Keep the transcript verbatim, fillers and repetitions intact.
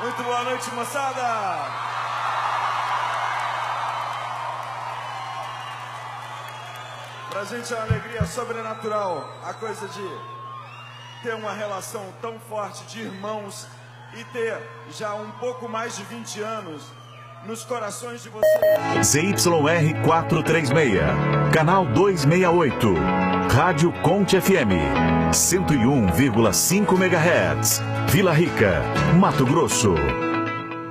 Muito boa noite, moçada! Pra gente é uma alegria sobrenatural, a coisa de ter uma relação tão forte de irmãos e ter já um pouco mais de vinte anos nos corações de vocês. Z Y R quatrocentos e trinta e seis, canal duzentos e sessenta e oito, Rádio Conte F M, cento e um vírgula cinco megahertz, Vila Rica, Mato Grosso.